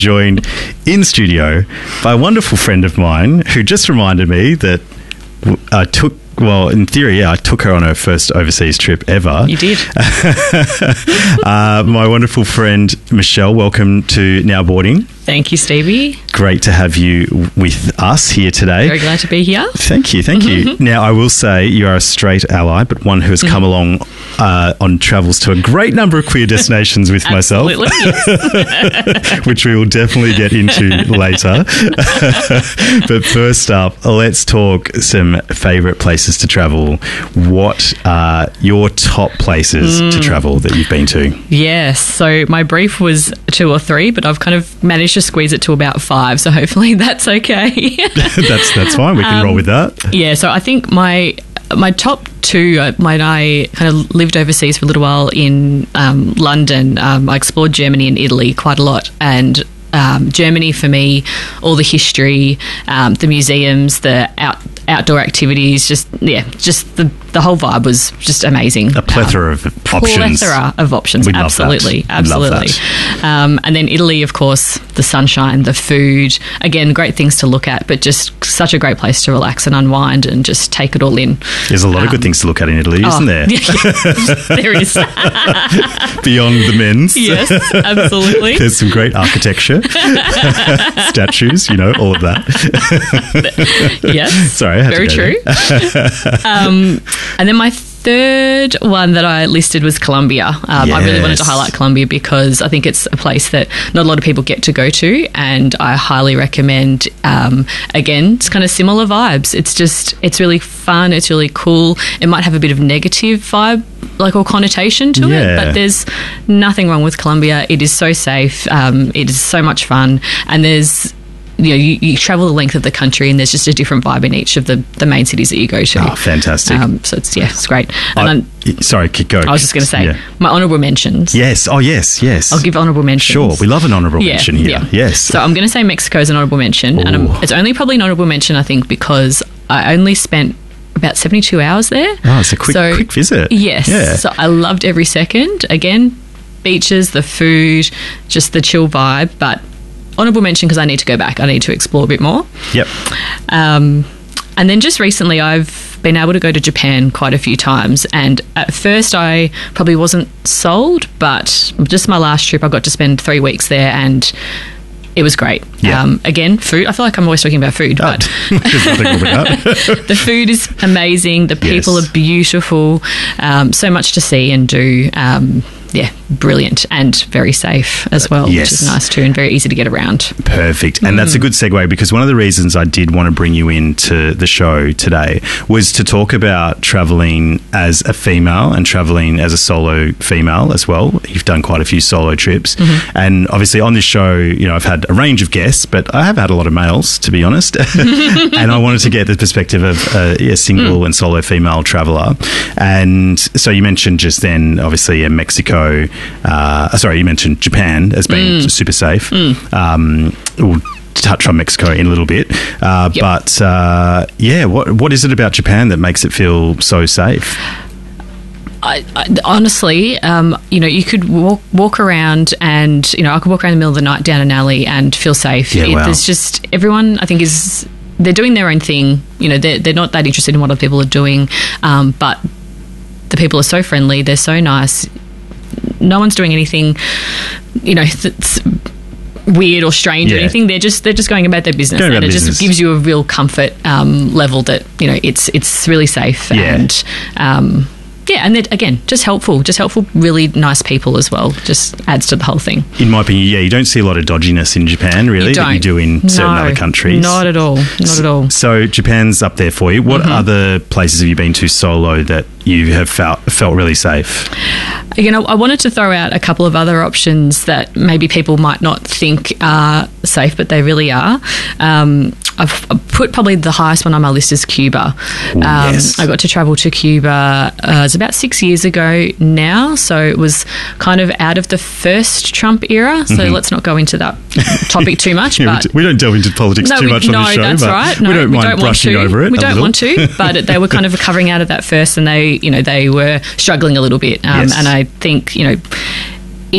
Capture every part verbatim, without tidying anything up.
joined in studio by a wonderful friend of mine who just reminded me that I took, well, in theory, yeah, I took her on her first overseas trip ever. You did. uh, my wonderful friend, Michelle, welcome to Now Boarding. Thank you, Stevie. Great to have you with us here today. Very glad to be here. Thank you, thank you. Now, I will say you are a straight ally, but one who has come along uh, on travels to a great number of queer destinations with myself, Yes. which we will definitely get into later. But first up, let's talk some favourite places to travel. What are your top places mm. to travel that you've been to? Yes, so my brief was two or three, but I've kind of managed to squeeze it to about five, so hopefully that's okay. that's that's fine. We can um, roll with that. Yeah, so I think my my top two, uh, when I kind of lived overseas for a little while in um, London, um, I explored Germany and Italy quite a lot, and um, Germany for me, all the history, um, the museums, the out, outdoor activities, just yeah, just the the whole vibe was just amazing. A plethora um, of options. Plethora of options. We absolutely, love that. absolutely. Love that. Um, and then Italy, of course, the sunshine, the food. Again, great things to look at, but just such a great place to relax and unwind and just take it all in. There's a lot um, of good things to look at in Italy, isn't oh, there? There is. Beyond the men's. Yes, absolutely. There's some great architecture, statues, you know, all of that. Yes. Sorry, I had very to go true. um, and then my third one that I listed was Colombia. Um, yes. I really wanted to highlight Colombia because I think it's a place that not a lot of people get to go to, and I highly recommend. Um, again, it's kind of similar vibes. It's just, it's really fun. It's really cool. It might have a bit of negative vibe, like, or connotation to yeah. it, but there's nothing wrong with Colombia. It is so safe. Um, it is so much fun, and there's, you know, you, you travel the length of the country and there's just a different vibe in each of the, the main cities that you go to. Oh, fantastic. Um, so it's, yeah, it's great. And I, then, sorry, keep going. I was just going to say, yeah. my honourable mentions. Yes. Oh, yes, yes. I'll give honourable mentions. Sure. We love an honourable yeah, mention here. Yeah. Yes. So I'm going to say Mexico is an honourable mention. Ooh. And I'm, it's only probably an honourable mention, I think, because I only spent about seventy-two hours there. Oh, it's a quick, so, quick visit. Yes. Yeah. So I loved every second. Again, beaches, the food, just the chill vibe, but honourable mention because I need to go back. I need to explore a bit more. Yep. Um, and then just recently I've been able to go to Japan quite a few times, and at first I probably wasn't sold, but just my last trip I got to spend three weeks there and it was great. Yeah. Um, again, food. I feel like I'm always talking about food, but There's nothing wrong with that. the food is amazing. The people Yes. are beautiful. Um, so much to see and do. Um, yeah, brilliant and very safe as well, Yes. which is nice too, and very easy to get around. Perfect. And that's a good segue, because one of the reasons I did want to bring you into the show today was to talk about travelling as a female and travelling as a solo female as well. You've done quite a few solo trips. Mm-hmm. And obviously on this show, you know, I've had a range of guests, but I have had a lot of males, to be honest. And I wanted to get the perspective of a, a single mm. and solo female traveller. And so you mentioned just then, obviously, in Mexico, Uh, sorry, you mentioned Japan as being mm. super safe. Mm. Um, we'll touch on Mexico in a little bit. Uh, yep. But, uh, yeah, what what is it about Japan that makes it feel so safe? I, I, honestly, um, you know, you could walk walk around and, you know, I could walk around in the middle of the night down an alley and feel safe. Yeah, it, wow. There's just, everyone, I think, is, they're doing their own thing. You know, they're, they're not that interested in what other people are doing, um, but the people are so friendly, they're so nice. No one's doing anything, you know, that's weird or strange yeah. or anything. They're just they're just going about their business, going and about it business. just gives you a real comfort um, level that, you know, it's it's really safe yeah. and um, yeah, and again, just helpful, just helpful, really nice people as well. Just adds to the whole thing. In my opinion, yeah, you don't see a lot of dodginess in Japan, really, you that you do in certain no, other countries. Not at all, not at all. So Japan's up there for you. What mm-hmm. other places have you been to solo that you have felt felt really safe? You know, I wanted to throw out a couple of other options that maybe people might not think are safe, but they really are. Um, I've, I've put probably the highest one on my list is Cuba. Ooh, um, yes. I got to travel to Cuba. Uh, it was about six years ago now, so it was kind of out of the first Trump era. So mm-hmm. let's not go into that topic too much. yeah, but we don't delve into politics no, too we, much on no, this show. That's but right. No, we don't we mind don't brushing want to. over it. We a don't little. want to, but they were kind of covering out of that first, and they, you know, they were struggling a little bit. Um, yes. And I think, you know, it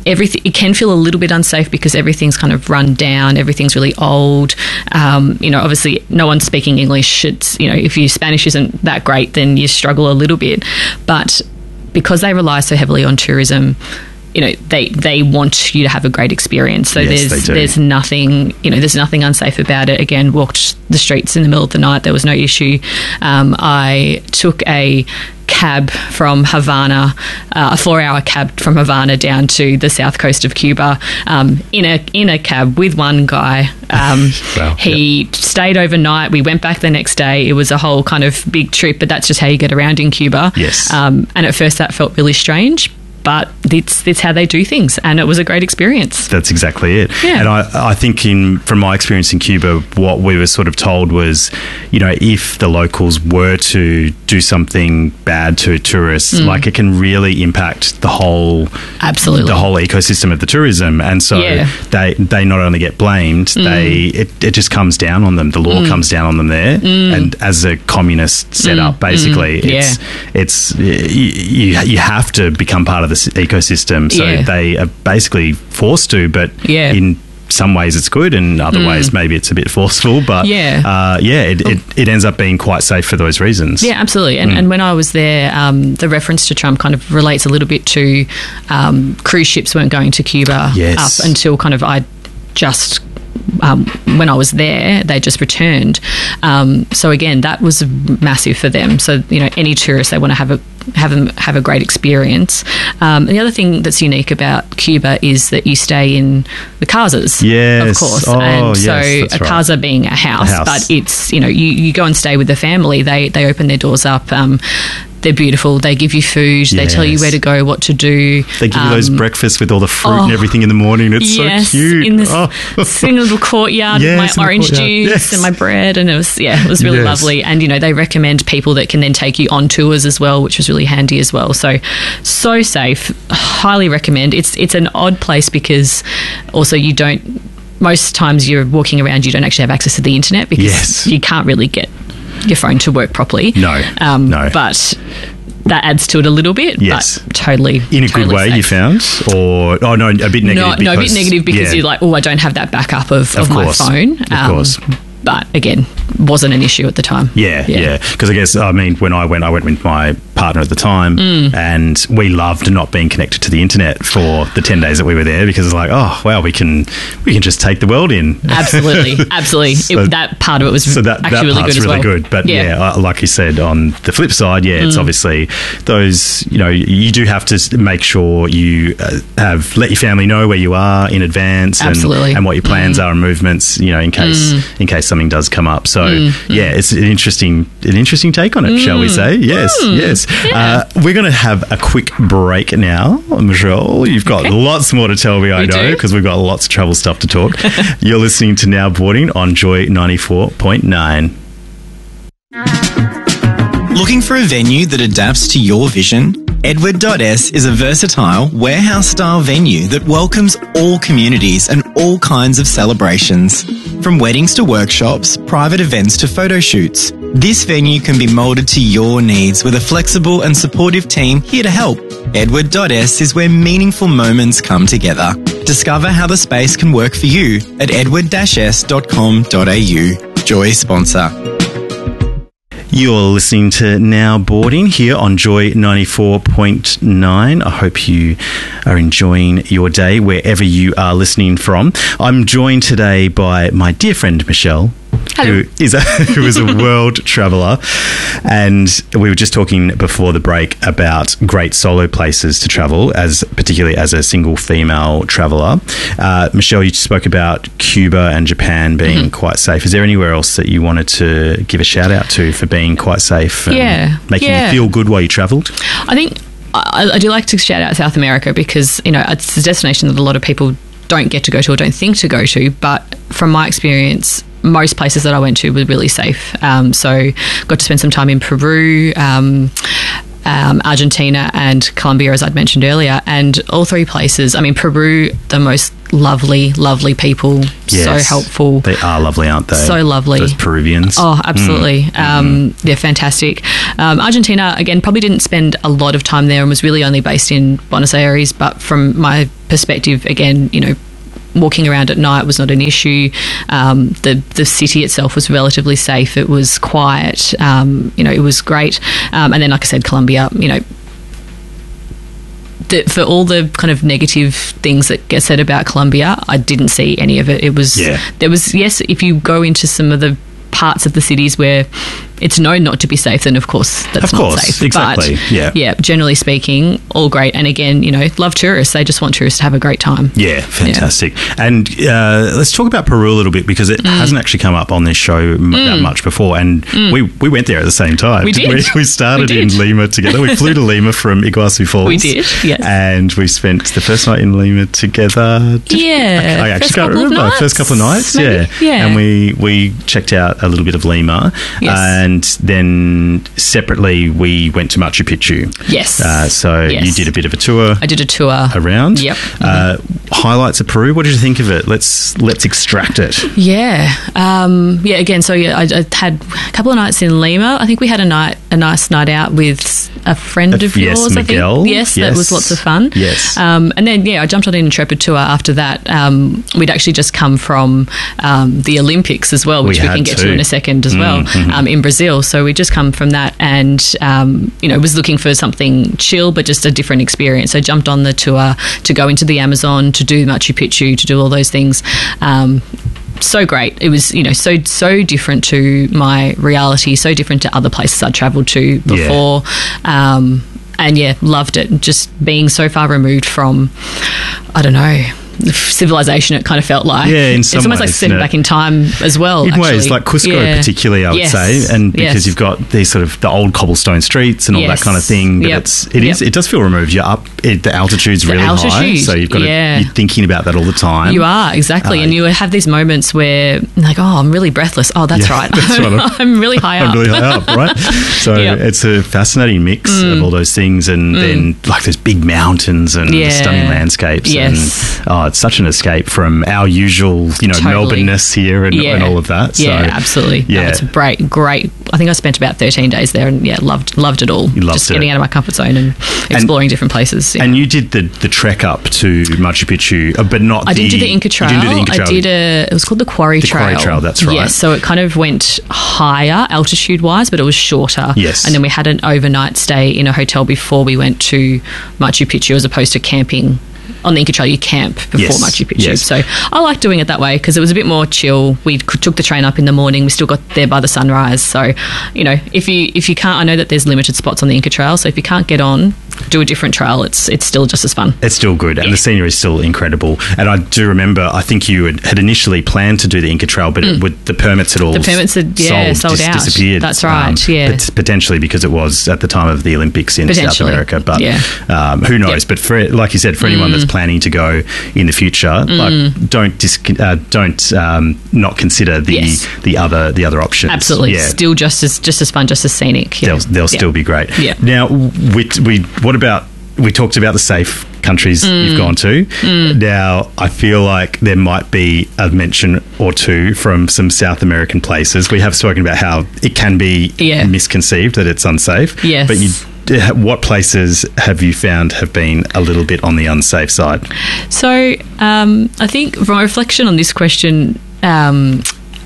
everything, it can feel a little bit unsafe because everything's kind of run down, everything's really old. Um, you know, obviously no one's speaking English. It's, you know, if your Spanish isn't that great, then you struggle a little bit. But because they rely so heavily on tourism, you know, they, they want you to have a great experience. So yes, there's there's nothing, you know, there's nothing unsafe about it. Again, walked the streets in the middle of the night. There was no issue. Um, I took a cab from Havana, uh, a four-hour cab from Havana down to the south coast of Cuba um, in a in a cab with one guy. Um, wow, he yep. stayed overnight. We went back the next day. It was a whole kind of big trip, but that's just how you get around in Cuba. Yes. Um, and at first that felt really strange, but it's, it's how they do things, and it was a great experience. That's exactly it. Yeah. And I, I think in from my experience in Cuba, what we were sort of told was, you know, if the locals were to do something bad to tourists, Mm. like it can really impact the whole Absolutely. the whole ecosystem of the tourism. And so Yeah. they they not only get blamed, Mm. they it, it just comes down on them. The law Mm. comes down on them there. Mm. And as a communist setup, Mm. basically, Mm. it's it's you, you have to become part of the ecosystem. So Yeah. they are basically forced to, but Yeah. in some ways it's good, and other Mm. ways maybe it's a bit forceful. But Yeah. uh, yeah, it, it, it ends up being quite safe for those reasons. Yeah, absolutely. And, Mm. and when I was there, um, the reference to Trump kind of relates a little bit to um, cruise ships weren't going to Cuba Yes. up until kind of I just. Um, when I was there, they just returned. Um, so again, that was massive for them. So you know, any tourist, they want to have a have a, have a great experience. Um, and the other thing that's unique about Cuba is that you stay in the casas, Yes. of course. Oh, and so yes, that's a right. casa being a house, A house. but it's, you know, you, you go and stay with the family. They they open their doors up. Um, they're beautiful. They give you food. They tell you Yes. where to go, what to do. They give you those Um, breakfasts with all the fruit oh, and everything in the morning. It's yes, so cute. in this Oh. single little courtyard Yes, in with the my orange courtyard. juice Yes. and my bread, and it was yeah, it was really Yes. lovely. And you know, they recommend people that can then take you on tours as well, which was really handy as well. So so safe. Highly recommend. It's it's an odd place because also you don't. Most times you're walking around, you don't actually have access to the internet because Yes. you can't really get your phone to work properly. No, um, no. But that adds to it a little bit. Yes. But totally In a totally good way, safe. you found? Or, oh no, a bit negative. No, no, a bit because- negative because yeah. you're like, oh, I don't have that backup of, of, Of my course. phone. Of course. But again, wasn't an issue at the time. Yeah, yeah. Because I guess, I mean, when I went, I went with my partner at the time, Mm. and we loved not being connected to the internet for the ten days that we were there, because it's like, oh, wow, we can we can just take the world in. Absolutely, absolutely. So- it, that part of it was So that, actually that really part's good as really well. good. But yeah, uh, like you said, on the flip side, yeah, it's Mm. obviously those, you know, you do have to s- make sure you uh, have let your family know where you are in advance, and, Absolutely. and what your plans Mm. are and movements, you know, in case Mm. in case something does come up. So Mm. yeah, it's an interesting an interesting take on it, shall we Mm. say? Yes, Mm. yes. Yeah. Uh, we're going to have a quick break now, Michelle. You've got Okay. lots more to tell me, I We know, do. because we've got lots of travel stuff to talk. You're listening to Now Boarding on Joy ninety-four point nine. Looking for a venue that adapts to your vision? Edward dot S is a versatile, warehouse-style venue that welcomes all communities and all kinds of celebrations. From weddings to workshops, private events to photo shoots, this venue can be moulded to your needs with a flexible and supportive team here to help. Edward dot S is where meaningful moments come together. Discover how the space can work for you at edward dash s dot com dot a u. Joy sponsor. You're listening to Now Boarding here on Joy ninety-four point nine. I hope you are enjoying your day wherever you are listening from. I'm joined today by my dear friend Michelle, Hello. who is a, who is a world traveller, and we were just talking before the break about great solo places to travel, as particularly as a single female traveller. Uh, Michelle, you spoke about Cuba and Japan being Mm-hmm. quite safe. Is there anywhere else that you wanted to give a shout out to for being quite safe? And Yeah, making yeah. you feel good while you travelled? I think I, I do like to shout out South America because, you know, it's a destination that a lot of people don't get to go to or don't think to go to. But from my experience, most places that I went to were really safe. Um, so got to spend some time in Peru. Um, um, Argentina and Colombia, as I'd mentioned earlier. And all three places, I mean, Peru, the most lovely, lovely people, Yes. so helpful. They are lovely, aren't they? So lovely. Those Peruvians. Oh, absolutely. Mm. Um, Mm-hmm. they're fantastic. Um, Argentina, again, probably didn't spend a lot of time there and was really only based in Buenos Aires. But from my perspective, again, you know, walking around at night was not an issue. Um, the the city itself was relatively safe. It was quiet. Um, you know, it was great. Um, and then, like I said, Colombia, you know, the, for all the kind of negative things that get said about Colombia, I didn't see any of it. It was, Yeah. there was, yes, if you go into some of the parts of the cities where it's known not to be safe, then of course that's Of not course, safe. exactly, But, yeah. yeah, generally speaking, all great. And again, you know, love tourists. They just want tourists to have a great time. Yeah, fantastic. And uh, let's talk about Peru a little bit because it Mm. hasn't actually come up on this show m- that much before. And we, we went there at the same time. We didn't did. We, we started We in did. Lima together. We flew to Lima from Iguazu Falls. We did, yes. And we spent the first night in Lima together. Did- Yeah. I, I actually First can't couple of remember. nights, First couple of nights, maybe? yeah. Yeah. And we, we checked out a little bit of Lima. Yes. And then separately we went to Machu Picchu. Yes. Uh, so Yes. you did a bit of a tour. I did a tour. Around. Yep. Uh, highlights of Peru. What did you think of it? Let's let's extract it. Yeah, um, yeah. Again, so yeah, I, I had a couple of nights in Lima. I think we had a night, a nice night out with a friend Uh, of yes, yours. Miguel. I think. Yes, Yes. that was lots of fun. Yes. um, and then yeah, I jumped on an Intrepid tour after that. Um, we'd actually just come from um, the Olympics as well, which We we, had can get to. to in a second as well, Mhm. um, in Brazil. So we just come from that, and um, you know, was looking for something chill, but just a different experience. So jumped on the tour to go into the Amazon, to do Machu Picchu, to do all those things. Um, so great. It was, you know, so so different to my reality, so different to other places I'd travelled to before. Um, and yeah, loved it. Just being so far removed from, I don't know, civilization, it kind of felt like. Yeah, in it's some almost ways, like stepping isn't it? back in time as well. In actually. ways, like Cusco Yeah. particularly, I would Yes. say, and because Yes. you've got these sort of the old cobblestone streets and all Yes. that kind of thing. But Yep. it's it is Yep. it does feel removed. You're up. It, the altitude's The really high, altitude, so you've got yeah. to, you're thinking about that all the time. You are, exactly. Uh, and you have these moments where, like, oh, I'm really breathless. Oh, that's Yeah, right. that's right. I'm really high up. I'm really high up, right? So Yep. it's a fascinating mix of all those things, and then like there's big mountains and Yeah. stunning landscapes. Yes. And, oh, it's such an escape from our usual, you know, Totally. Melbourne-ness here and, Yeah. and all of that. So, yeah, absolutely. No, Yeah. it's great, great. I think I spent about thirteen days there, and yeah, loved loved it all. You loved Just it. getting out of my comfort zone and exploring different places. Yeah. And you did the, the trek up to Machu Picchu, uh, but not I the... did do the Inca Trail. You didn't do the Inca Trail. I did a. It was called the Quarry The Trail. Quarry Trail, that's right. Yes, so it kind of went higher altitude wise, but it was shorter. Yes. And then we had an overnight stay in a hotel before we went to Machu Picchu, as opposed to camping. On the Inca Trail, you camp before Yes, Machu Picchu. yes. So I like doing it that way because it was a bit more chill. We could, took the train up in the morning. We still got there by the sunrise. So, you know, if you if you can't, I know that there's limited spots on the Inca Trail. So if you can't get on, do a different trail. It's it's still just as fun. It's still good, and Yeah. the scenery is still incredible. And I do remember, I think you had, had initially planned to do the Inca Trail, but it, with the permits had all The permits had, yeah, sold dis- out. disappeared. That's right, yeah. pot- potentially because it was at the time of the Olympics in South Potentially, America. But yeah. um, who knows? Yep. But for like you said, for anyone that's planning to go in the future, like don't dis- uh, don't um, not consider the Yes. the other the other options. Absolutely, Yeah. still just as just as fun, just as scenic. Yeah. They'll, they'll Yeah. still be great. Yeah. Now, we, we what about we talked about the safe countries Mm. you've gone to. Now, I feel like there might be a mention or two from some South American places. We have spoken about how it can be Yeah. misconceived that it's unsafe. Yes. But you, what places have you found have been a little bit on the unsafe side? So um, I think from a reflection on this question, um,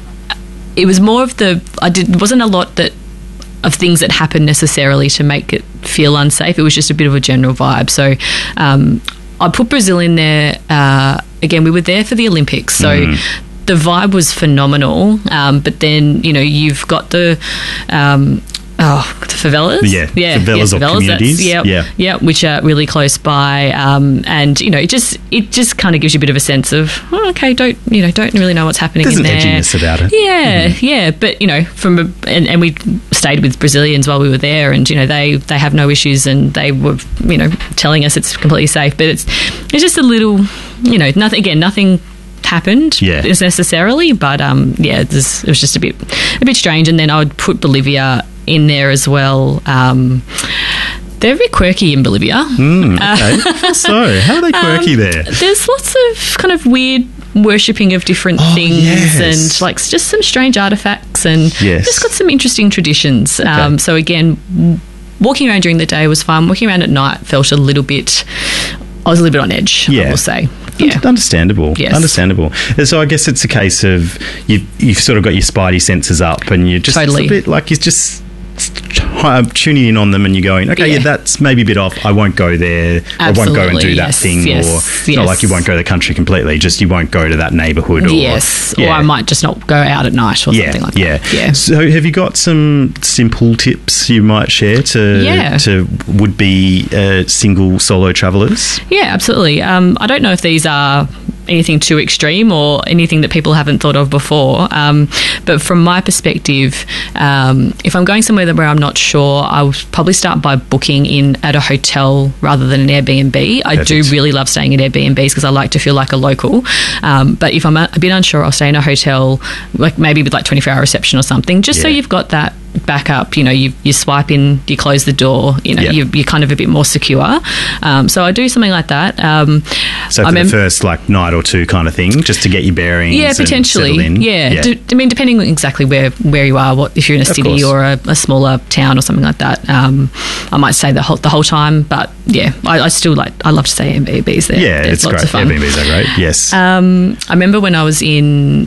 it was more of the I did wasn't a lot that of things that happened necessarily to make it feel unsafe. It was just a bit of a general vibe. So um, I put Brazil in there. Uh, again, we were there for the Olympics, so the vibe was phenomenal. Um, but then you know you've got the um, oh the favelas, Yeah, favelas or that's- communities. Yeah, Yeah. yeah, which are really close by, um, and you know, it just it just kind of gives you a bit of a sense of oh, okay, don't you know, don't really know what's happening There's in an there. edginess about it. Yeah, yeah, but you know, from a, and, and we stayed with Brazilians while we were there, and you know, they they have no issues, and they were you know telling us it's completely safe, but it's it's just a little, you know, nothing again, nothing happened Yeah. necessarily, but um, yeah, it was, it was just a bit a bit strange. And then I would put Bolivia in there as well. Um, They're a bit quirky in Bolivia. Mm, okay. Uh, so, how are they quirky um, there? There's lots of kind of weird worshipping of different oh, things yes. and like just some strange artifacts and yes. just got some interesting traditions. Okay. Um, so again, walking around during the day was fun. Walking around at night felt a little bit, I was a little bit on edge, yeah. I will say. Yeah. Understandable. Yes. Understandable. So I guess it's a case of you, you've sort of got your spidey senses up and you're just totally. a bit like you're just tuning in on them and you're going, okay, yeah. yeah, that's maybe a bit off. I won't go there. Absolutely, I won't go and do yes, that thing. yes, or it's yes. not like you won't go to the country completely, just you won't go to that neighbourhood. Or, yes, yeah. or I might just not go out at night or yeah, something like yeah. that. Yeah. So have you got some simple tips you might share to, yeah. to would-be uh, single solo travellers? Yeah, absolutely. Um, I don't know if these are anything too extreme or anything that people haven't thought of before. Um, but from my perspective, um, if I'm going somewhere that where I'm not sure, I would probably start by booking in at a hotel rather than an Airbnb. I Perfect. do really love staying at Airbnbs because I like to feel like a local. Um, but if I'm a, a bit unsure, I'll stay in a hotel, like maybe with like twenty-four hour reception or something, just yeah. so you've got that backup. You know, you you swipe in, you close the door, you know, yep. you, you're kind of a bit more secure. Um, so I do something like that. Um, so for mem- the first like night or two kind of thing, just to get your bearings. Yeah, potentially. And settle in. Yeah, yeah. D- I mean, depending on exactly where, where you are, what if you're in a Of city course. or a, a smaller town or something like that. Um, I might stay the whole the whole time, but yeah, I, I still like. I love to stay in Airbnbs there. Yeah, There's it's lots great. of fun. Airbnbs are great. Yes. Um, I remember when I was in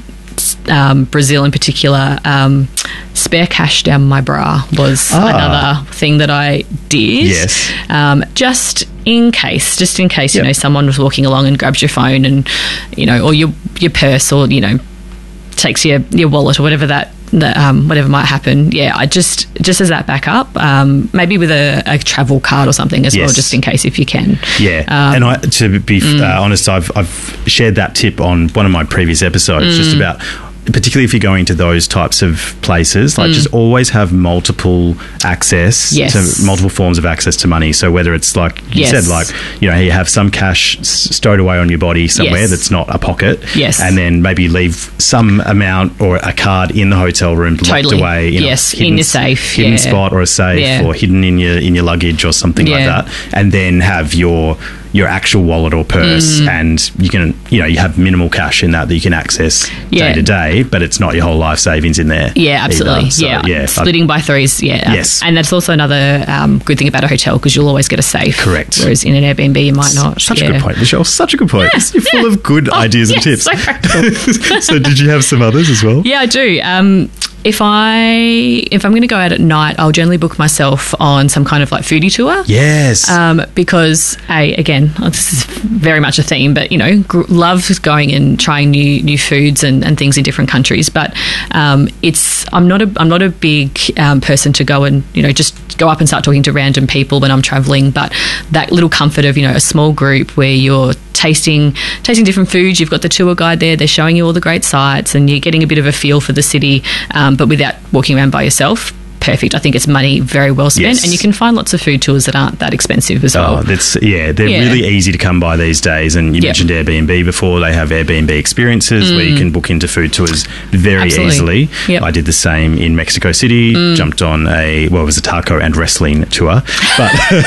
um, Brazil in particular, um, spare cash down my bra was Ah. another thing that I did. Yes. Um, just in case, just in case, Yep. you know, someone was walking along and grabs your phone and, you know, or your your purse or, you know, takes your, your wallet or whatever that, that um, whatever might happen. Yeah, I just, just as that backup, um, maybe with a, a travel card or something as Yes. well, just in case if you can. Yeah, Um, and I, to be mm. uh, honest, I've I've shared that tip on one of my previous episodes, Mm. just about. Particularly if you're going to those types of places, like just always have multiple access Yes. to multiple forms of access to money. So whether it's like you Yes. said, like, you know, you have some cash s- stowed away on your body somewhere Yes. that's not a pocket. Yes. And then maybe leave some amount or a card in the hotel room locked Totally. away in Yes, a hidden, in your safe, hidden yeah. spot or a safe Yeah. or hidden in your in your luggage or something like Yeah. that. And then have your your actual wallet or purse, Mm. and you can, you know, you have minimal cash in that that you can access Yeah. day to day, but it's not your whole life savings in there. Yeah, absolutely. either. So, yeah, yeah, splitting by threes. Yeah, Yes. and that's also another um, good thing about a hotel because you'll always get a safe. Correct. Whereas in an Airbnb, you might not. Such yeah. a good point, Michelle. Such a good point. Yeah, You're full yeah. of good Oh, ideas and yes, tips. so practical. So, did you have some others as well? Yeah, I do. Um, if I if I'm going to go out at night, I'll generally book myself on some kind of like foodie tour. Yes. Um, because a again, this is very much a theme, but you know, gr- love going and trying new new foods and, and things in different countries. But um, it's I'm not a I'm not a big um, person to go and you know just go up and start talking to random people when I'm traveling. But that little comfort of you know a small group where you're tasting tasting different foods. You've got the tour guide there. They're showing you all the great sites, and you're getting a bit of a feel for the city, um, but without walking around by yourself. Perfect. I think it's money very well spent, Yes. and you can find lots of food tours that aren't that expensive as well. Oh, that's yeah. They're Yeah. really easy to come by these days. And you Yep. mentioned Airbnb before. They have Airbnb experiences where you can book into food tours very Absolutely. easily. Yep. I did the same in Mexico City. Jumped on a well, it was a taco and wrestling tour, but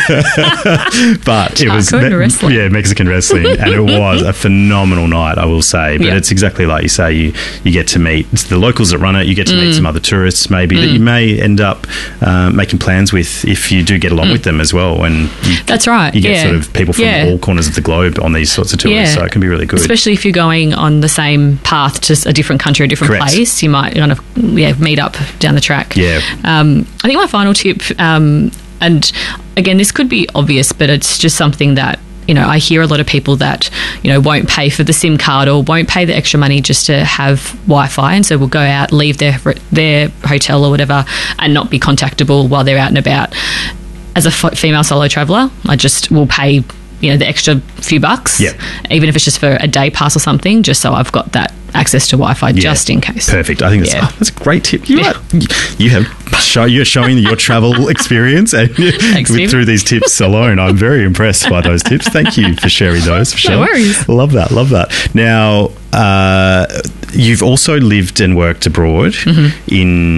but it was Taco and wrestling. yeah Mexican wrestling, and it was a phenomenal night, I will say. But Yep. it's exactly like you say. You you get to meet the locals that run it. You get to meet some other tourists maybe that you may end up. Um, making plans with if you do get along with them as well, and you, That's right. you get yeah. sort of people from Yeah. all corners of the globe on these sorts of tours, Yeah. so it can be really good. Especially if you're going on the same path to a different country, a different Correct. place, you might kind of yeah meet up down the track. Yeah. Um, I think my final tip, um, and again, this could be obvious, but it's just something that. You know, I hear a lot of people that, you know, won't pay for the SIM card or won't pay the extra money just to have Wi-Fi, and so will go out, leave their their hotel or whatever, and not be contactable while they're out and about. As a f- female solo traveller, I just will pay, you know, the extra few bucks, Yep. even if it's just for a day pass or something, just so I've got that access to Wi-Fi Yeah. just in case. Perfect. I think that's, Yeah. oh, that's a great tip. You, Yeah. are, you have show, you're showing your travel experience and Thanks, with, Steve. through these tips alone. I'm very impressed by those tips. Thank you for sharing those. Michelle. worries. Love that. Love that. Now, uh, you've also lived and worked abroad Mm-hmm. in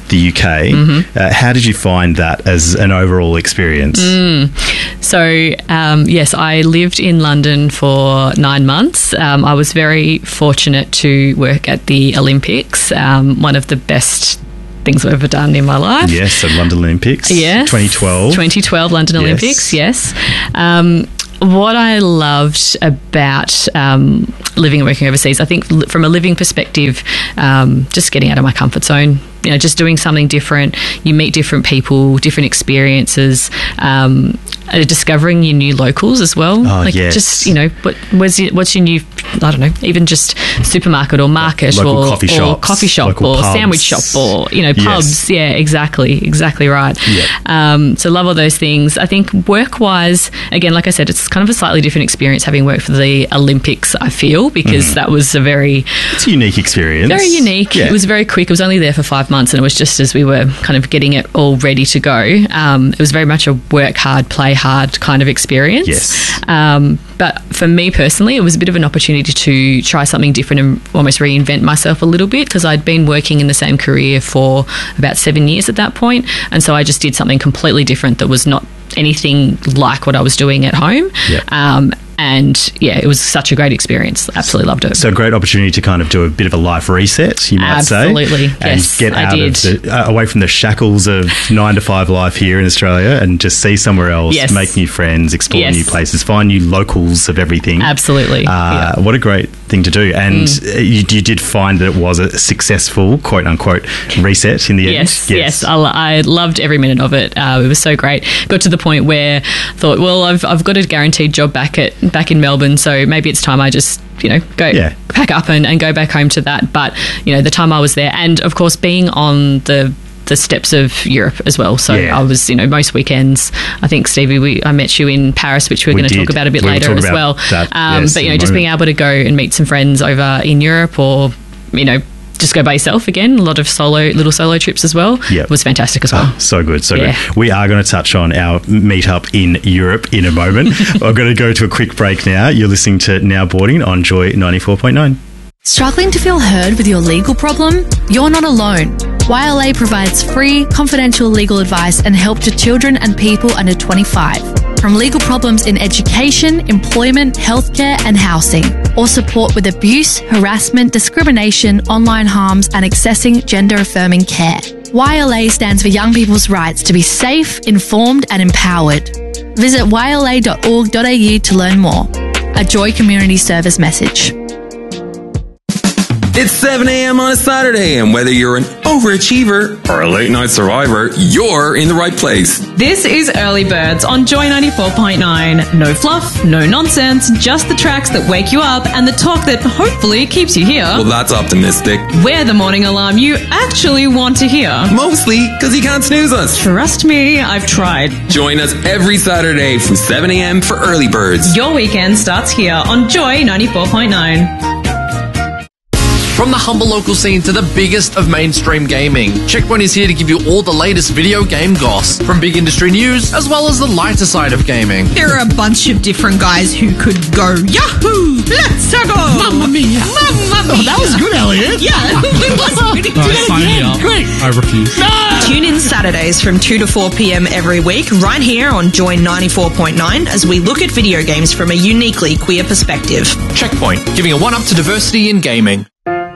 the U K. Mm-hmm. Uh, how did you find that as an overall experience? Mm. So, um, yes, I lived in London for nine months. Um, I was very fortunate to work at the Olympics, um, one of the best things I've ever done in my life. Yes, the London Olympics. Yes. twenty twelve. twenty twelve London Yes. Olympics, yes. Um, what I loved about um, living and working overseas, I think li- from a living perspective, um, just getting out of my comfort zone, you know, just doing something different. You meet different people, different experiences, um, uh, discovering your new locals as well. Oh, like yes. just, you know, what, what's, your, what's your new, I don't know, even just supermarket or market Local or coffee or shops, coffee shop local or pubs. sandwich shop or, you know, Yes. pubs. Yeah, exactly. Exactly right. Yeah. Um, so love all those things. I think work-wise, again, like I said, it's kind of a slightly different experience having worked for the Olympics, I feel, because Mm. that was a very, It's a unique experience. very unique. Yeah. It was very quick. I was only there for five months and it was just as we were kind of getting it all ready to go. Um, it was very much a work hard, play hard kind of experience. Yes. Um, but for me personally, it was a bit of an opportunity to try something different and almost reinvent myself a little bit because I'd been working in the same career for about seven years at that point. And so I just did something completely different that was not anything like what I was doing at home. Yeah. Um, and yeah, it was such a great experience. Absolutely loved it. So a great opportunity to kind of do a bit of a life reset, you might say. Absolutely. And Yes, get I out did. of the, uh, away from the shackles of nine to five life here in Australia and just see somewhere else, Yes. make new friends, explore Yes. new places, find new locals of everything. Absolutely. Uh, Yeah. What a great thing to do. And Mm. uh, you, you did find that it was a successful, quote unquote, reset in the Yes, end. yes, I, lo- I loved every minute of it. Uh, it was so great. Got to the point where I thought, well, I've I've got a guaranteed job back at back in Melbourne, so maybe it's time I just you know go Yeah. pack up and, and go back home to that. But you know, the time I was there, and of course, being on the the steps of Europe as well. So Yeah. I was, you know, most weekends. I think Stevie, we I met you in Paris, which we're We going to did. talk about a bit We will later talk as about well. that, Um, yes, but you in know, a just moment. being able to go and meet some friends over in Europe, or you know, just go by yourself again. A lot of solo, little solo trips as well. Yep. Was fantastic as well. Oh, so good, so Yeah. good. We are going to touch on our meetup in Europe in a moment. I'm going to go to a quick break now. You're listening to Now Boarding on Joy ninety-four point nine. Struggling to feel heard with your legal problem? You're not alone. Y L A provides free, confidential legal advice and help to children and people under twenty-five. From legal problems in education, employment, healthcare and housing, or support with abuse, harassment, discrimination, online harms and accessing gender-affirming care. Y L A stands for young people's rights to be safe, informed and empowered. Visit y l a dot org dot a u to learn more. A Joy Community Service message. It's seven a.m. on a Saturday, and whether you're an overachiever or a late night survivor, you're in the right place. This is Early Birds on Joy ninety-four point nine. No fluff, no nonsense, just the tracks that wake you up and the talk that hopefully keeps you here. Well, that's optimistic. We're the morning alarm you actually want to hear. Mostly because you can't snooze us. Trust me, I've tried. Join us every Saturday from seven a.m. for Early Birds. Your weekend starts here on Joy ninety-four point nine. From the humble local scene to the biggest of mainstream gaming, Checkpoint is here to give you all the latest video game goss, from big industry news as well as the lighter side of gaming. There are a bunch of different guys who could go, Yahoo! Let's go! Mamma mia! Mamma mia! Oh, that was good, Elliot. Yeah, it was pretty No, good. sign me up. Great. I refuse. Tune in Saturdays from two to four p.m. every week, right here on Joy ninety-four point nine, as we look at video games from a uniquely queer perspective. Checkpoint, giving a one-up to diversity in gaming.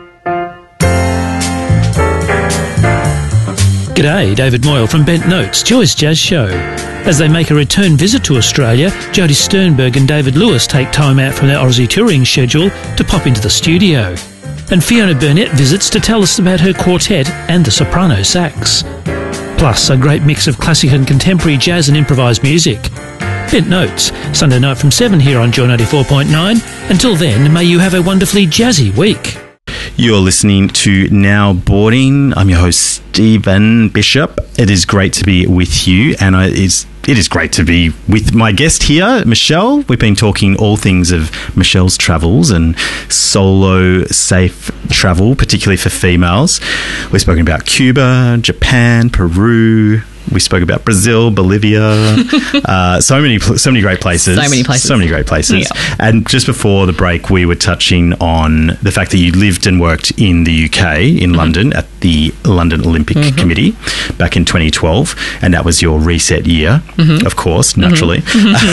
G'day, David Moyle from Bent Notes, Joy's Jazz Show. As they make a return visit to Australia, Jodie Sternberg and David Lewis take time out from their Aussie touring schedule to pop into the studio. And Fiona Burnett visits to tell us about her quartet and the soprano sax. Plus, a great mix of classic and contemporary jazz and improvised music. Bent Notes, Sunday night from seven here on Joy ninety-four point nine. Until then, may you have a wonderfully jazzy week. You're listening to Now Boarding. I'm your host, Stephen Bishop. It is great to be with you, and I, it's, it is great to be with my guest here, Michelle. We've been talking all things of Michelle's travels and solo safe travel, particularly for females. We've spoken about Cuba, Japan, Peru. We spoke about Brazil, Bolivia, uh, so many, pl- so many great places. So many places. So many great places. Yeah. And just before the break, we were touching on the fact that you lived and worked in the U K, in mm-hmm. London, at the London Olympic Mm-hmm. Committee back in twenty twelve, and that was your reset year, Mm-hmm. of course, naturally.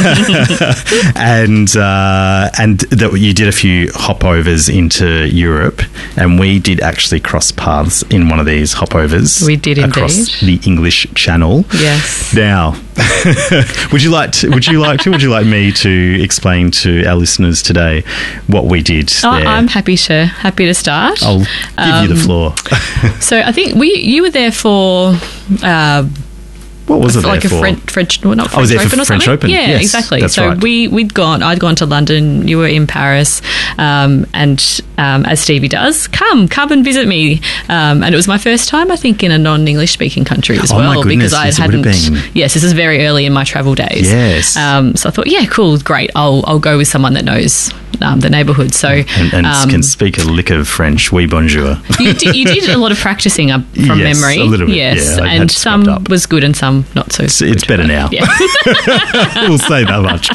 and uh, and that you did a few hopovers into Europe, and we did actually cross paths in one of these hopovers. We did across indeed. the English Channel. Yes. Now, would you like to? Would you like to? Would you like me to explain to our listeners today what we did Oh, there? I'm happy to happy to start. I'll give you the Um, floor. So I think we you were there for. Uh, What was it like there a for? French, French, well, not I was French there for Open or French something. Open. Yeah, Yes, exactly. that's so right. we we'd gone. I'd gone to London. You were in Paris, um, and um, as Stevie does, come, come and visit me. Um, and it was my first time, I think, in a non-English speaking country as Oh, my well, goodness, because I yes, it would hadn't. have been. Yes, this is very early in my travel days. Yes. Um, so I thought, yeah, cool, great. I'll I'll go with someone that knows um, the neighbourhood. So and and um, can speak a lick of French. Oui, bonjour. you, did, you did a lot of practicing up from Yes, memory. a little bit, Yes, yeah, I had and to some scrub up. was good and some not so. It's, it's better now. Yeah. We'll say that much.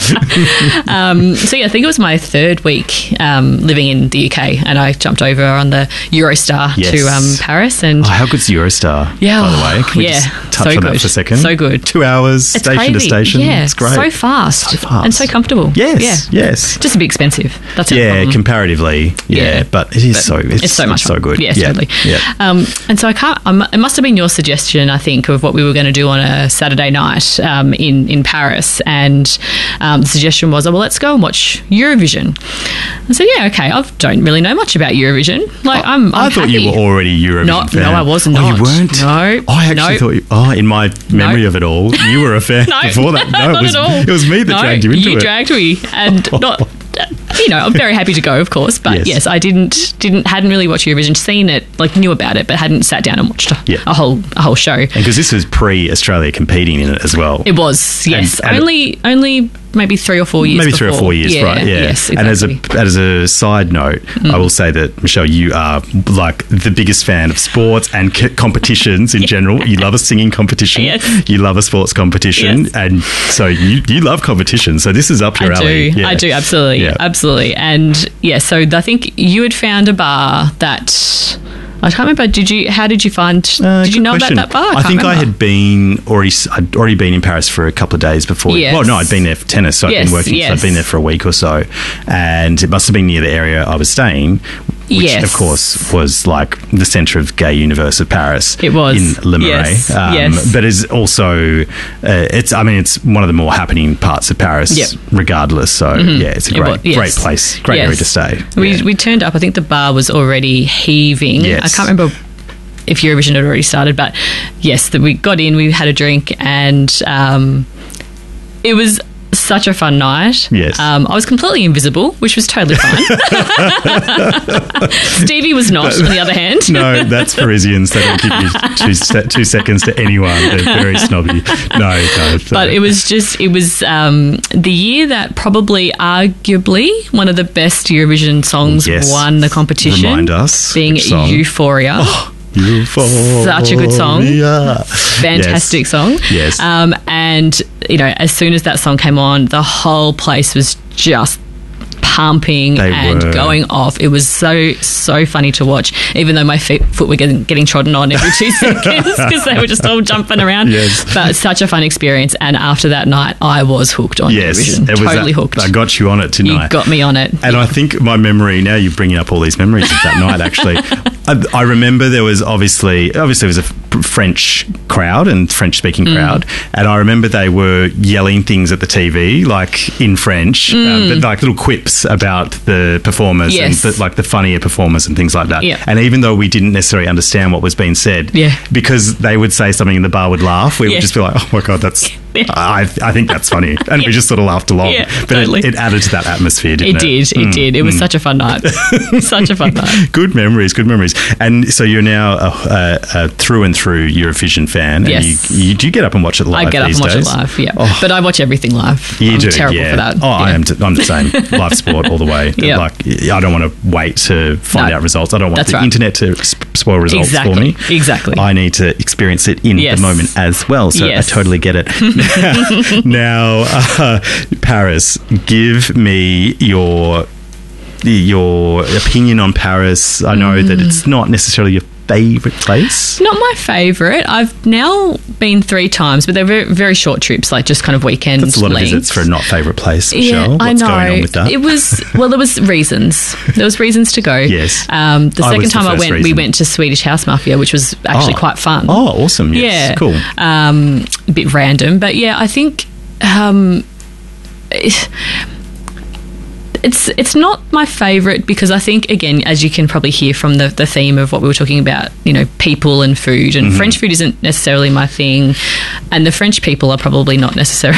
Um, so yeah, I think it was my third week um, living in the U K, and I jumped over on the Eurostar Yes. to um, Paris. And Oh, how good's Eurostar? Yeah, by the way, can we yeah, just touch so on that good. for a second? So good. Two hours, it's station crazy. to station. Yeah, it's great. so fast, So fast. and so comfortable. Yes, yeah. yes. Just a bit expensive. That's the Yeah, problem. comparatively, yeah, Yeah. but it is But so it's, it's so much so fun. good. Yes, yeah, totally. Yeah. Um, and so I can't. Um, it must have been your suggestion, I think, of what we were going to do on a Saturday night um, in in Paris. And um, the suggestion was, oh, well, let's go and watch Eurovision. I said, yeah, okay. I don't really know much about Eurovision. Like, I'm. I I'm thought happy. you were already Eurovision No, fan. no, I was Oh, not. you weren't? No, I actually no. thought you... Oh, in my memory No. of it all, you were a fan No, before that. No, not it was, at all. it was me that No, dragged you into you it. dragged me, and not. You know, I'm very happy to go, of course, but Yes. yes, I didn't didn't hadn't really watched Eurovision, seen it, like knew about it, but hadn't sat down and watched a, Yeah. a whole a whole show. Because this was pre-Australia competing in it as well. It was, yes, And- and only only maybe three or four years. Maybe three or before. four years, Yeah, right? Yeah. Yes, And as a exactly. as a side note, I will say that Michelle, you are like the biggest fan of sports and c- competitions in general. You love a singing competition. Yes. You love a sports competition, Yes. and so you you love competition. So this is up your I alley. do, Yeah. I do, absolutely, Yeah. absolutely, and yeah. So I think you had found a bar that I can't remember. Did you? How did you find? Uh, did you good know question. about that bar? I, can't think I remember. had been already. I'd already been in Paris for a couple of days before. Yes. Well, no, I'd been there for tennis, so I'd Yes, been working. So yes. I'd been there for a week or so, and it must have been near the area I was staying, which Yes. of course was like the centre of gay universe of Paris. It was. in Le Marais. Yes, Um, yes. But is also uh, it's. I mean, it's one of the more happening parts of Paris, Yep. regardless. So yeah, it's a It great, was, yes. great place, great Yes. area to stay. We, Yeah. we turned up. I think the bar was already heaving. Yes. I can't remember if Eurovision had already started, but yes, that we got in. We had a drink, and um, it was such a fun night. Yes. Um, I was completely invisible, which was totally fine. Stevie was not, on the other hand. No, that's Parisians. They don't give you two, se- two seconds to anyone. They're very snobby. No, no. But it was just, it was um, the year that probably, arguably, one of the best Eurovision songs Yes. won the competition. Remind us. Being which song? Euphoria. Euphoria. Such a good song. Fantastic Yes. song. Yes. Um, and, you know, as soon as that song came on, the whole place was just pumping They and were. going off. It was so, so funny to watch, even though my feet, foot were getting, getting trodden on every two seconds because they were just all jumping around. Yes. But such a fun experience. And after that night, I was hooked on Yes, Eurovision. it was Totally that- hooked. I got you on it you tonight. got me on it. And I think my memory, now you're bringing up all these memories of that night, actually. I, I remember there was obviously, obviously it was a f- French crowd and French-speaking Mm. crowd. And I remember they were yelling things at the T V, like in French, um, but like little quips about the performers Mm. Yes. and the, like the funnier performers and things like that. Yeah. And even though we didn't necessarily understand what was being said, Yeah. because they would say something and the bar would laugh, we Yeah. would just be like, oh my God, that's... Yeah. I, I think that's funny. And Yeah. we just sort of laughed along. Yeah, but totally. it, it added to that atmosphere, didn't It it? did. It Mm, did. It was mm. such a fun night. Such a fun night. Good memories, good memories. And so you're now a, a, a through and through Eurovision fan. Yes. And you, you do get up and watch it live I get up these and watch days? it live, yeah. Oh. But I watch everything live. You I'm do, terrible yeah. for that. Oh, I Yeah. am. T- I'm the same. Live sport all the way. Yeah. Like, I don't want to wait to find No. out results. I don't want That's the right. internet to sp- spoil results Exactly. for me. Exactly. I need to experience it in Yes. the moment as well. So Yes. I totally get it. Now, uh, Paris, give me your your opinion on Paris. I know that it's not necessarily your favourite place? Not my favourite. I've now been three times, but they're very, very short trips, like just kind of weekend That's a lot lengths. of visits for a not favourite place, Yeah, Michelle. What's I know. going on with that? It was, well, there was reasons. There was reasons to go. Yes. Um, the I second was the time I first went, we reason. went to Swedish House Mafia, which was actually Oh. quite fun. Oh, awesome. Yes. Yeah. Cool. Um, a bit random, but yeah, I think um, it- it's it's not my favourite because I think, again, as you can probably hear from the, the theme of what we were talking about, you know, people and food, and Mm-hmm. French food isn't necessarily my thing, and the French people are probably not necessarily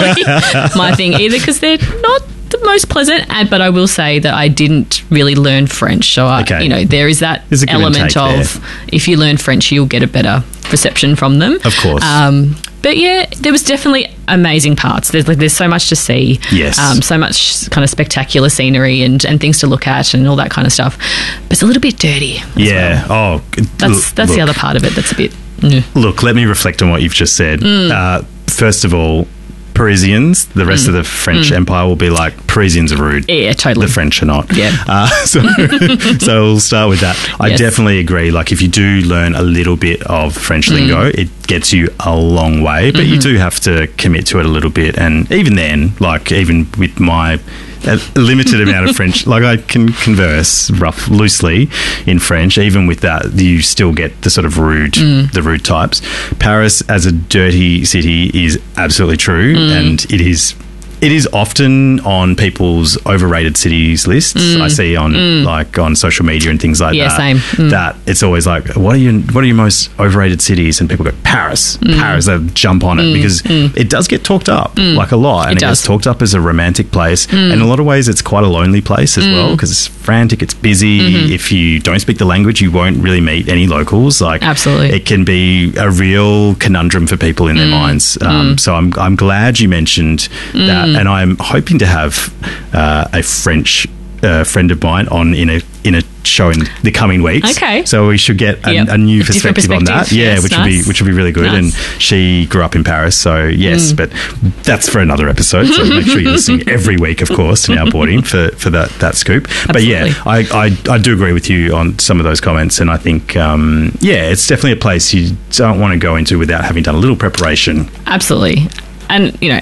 my thing either because they're not the most pleasant. And, but I will say that I didn't really learn French, so I, Okay. you know, there is that There's a give and element take of there. if you learn French, you'll get a better reception from them. Of course. Um, but yeah, there was definitely amazing parts. There's like there's so much to see. Yes. Um, so much kind of spectacular scenery and, and things to look at and all that kind of stuff. But it's a little bit dirty. as Yeah. well. Oh, That's that's the other part of it. That's a bit. mm. Look, let me reflect on what you've just said. Mm. Uh, first of all, Parisians, the rest of the French Empire will be like, Parisians are rude. Yeah, totally. The French are not. Yeah. Uh, so, so we'll start with that. I Yes. definitely agree. Like, if you do learn a little bit of French lingo, it gets you a long way, but you do have to commit to it a little bit. And even then, like, even with my a limited amount of French, like I can converse rough, loosely in French. Even with that, you still get the sort of rude, the rude types. Paris as a dirty city is absolutely true, and it is. It is often on people's overrated cities lists. I see on like on social media and things like Yeah, that. same. Mm. That it's always like, what are your what are your most overrated cities? And people go Paris, Paris. They jump on it because it does get talked up like a lot, and it, It gets does. talked up as a romantic place. And in a lot of ways, it's quite a lonely place as well because it's frantic, it's busy. If you don't speak the language, you won't really meet any locals. Like Absolutely. it can be a real conundrum for people in their minds. Um, So I'm I'm glad you mentioned that, and I'm hoping to have uh, a French uh, friend of mine on in a in a show in the coming weeks. Okay. So we should get a, Yep. a new A different perspective on that. perspective. Yeah, Yes, which would be nice. which would be really good. Nice. And she grew up in Paris, so yes, but that's for another episode. So make sure you're listening every week, of course, to Now Boarding for, for that that scoop. But yeah, I, I I do agree with you on some of those comments, and I think um, yeah, it's definitely a place you don't want to go into without having done a little preparation. Absolutely. And, you know,